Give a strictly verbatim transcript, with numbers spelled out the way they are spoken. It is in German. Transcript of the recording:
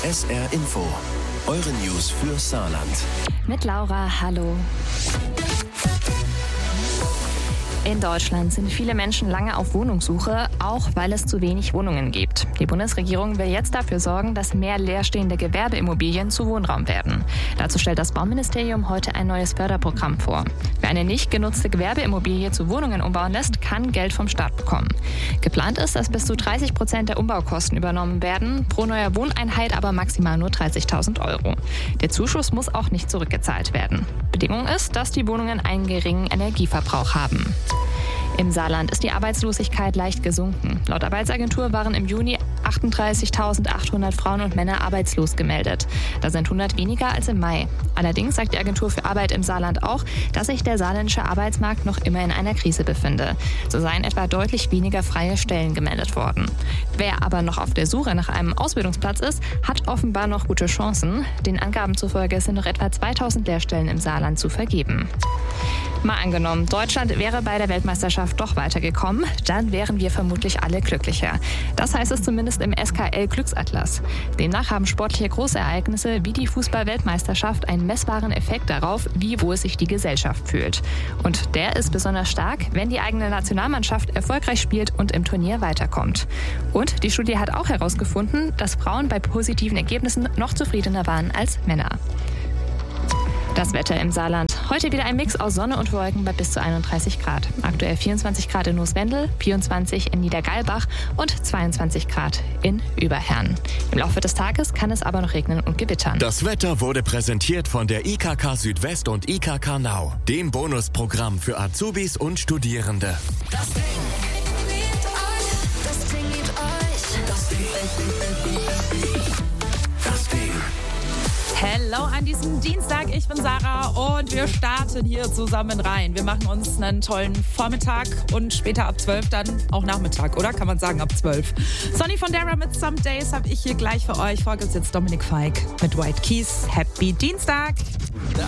S R Info, eure News für Saarland. Mit Laura, hallo. In Deutschland sind viele Menschen lange auf Wohnungssuche, auch weil es zu wenig Wohnungen gibt. Die Bundesregierung will jetzt dafür sorgen, dass mehr leerstehende Gewerbeimmobilien zu Wohnraum werden. Dazu stellt das Bauministerium heute ein neues Förderprogramm vor. Wer eine nicht genutzte Gewerbeimmobilie zu Wohnungen umbauen lässt, kann Geld vom Staat bekommen. Geplant ist, dass bis zu dreißig Prozent der Umbaukosten übernommen werden, pro neuer Wohneinheit aber maximal nur dreißigtausend Euro. Der Zuschuss muss auch nicht zurückgezahlt werden. Bedingung ist, dass die Wohnungen einen geringen Energieverbrauch haben. Im Saarland ist die Arbeitslosigkeit leicht gesunken. Laut Arbeitsagentur waren im Juni achtunddreißigtausendachthundert Frauen und Männer arbeitslos gemeldet. Das sind hundert weniger als im Mai. Allerdings sagt die Agentur für Arbeit im Saarland auch, dass sich der saarländische Arbeitsmarkt noch immer in einer Krise befinde. So seien etwa deutlich weniger freie Stellen gemeldet worden. Wer aber noch auf der Suche nach einem Ausbildungsplatz ist, hat offenbar noch gute Chancen. Den Angaben zufolge sind noch etwa zweitausend Lehrstellen im Saarland zu vergeben. Mal angenommen, Deutschland wäre bei der Weltmeisterschaft doch weitergekommen, dann wären wir vermutlich alle glücklicher. Das heißt es zumindest im S K L-Glücksatlas. Demnach haben sportliche Großereignisse wie die Fußball-Weltmeisterschaft einen messbaren Effekt darauf, wie wohl sich die Gesellschaft fühlt. Und der ist besonders stark, wenn die eigene Nationalmannschaft erfolgreich spielt und im Turnier weiterkommt. Und die Studie hat auch herausgefunden, dass Frauen bei positiven Ergebnissen noch zufriedener waren als Männer. Das Wetter im Saarland. Heute wieder ein Mix aus Sonne und Wolken bei bis zu einunddreißig Grad. Aktuell vierundzwanzig Grad in Nusswendel, vierundzwanzig in Niedergalbach und zweiundzwanzig Grad in Überherrn. Im Laufe des Tages kann es aber noch regnen und gewittern. Das Wetter wurde präsentiert von der I K K Südwest und I K K Nau, dem Bonusprogramm für Azubis und Studierende. Das Ding liebt euch, das Ding liebt euch, das Ding, Das Ding. Hello an diesem Dienstag, ich bin Sarah und wir starten hier zusammen rein. Wir machen uns einen tollen Vormittag und später ab zwölf dann auch Nachmittag, oder? Kann man sagen, ab zwölf. Sonny von Dara mit Some Days habe ich hier gleich für euch. Vor gibt's jetzt Dominik Feig mit White Keys. Happy Dienstag!